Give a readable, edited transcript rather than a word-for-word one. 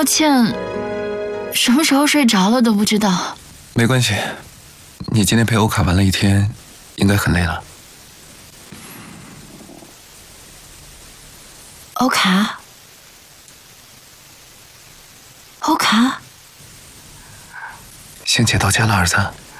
抱歉，什么时候睡着了都不知道。 没关系，你今天陪欧卡玩了一天，应该很累了。 欧卡，欧卡， 幸姐到家了，儿子。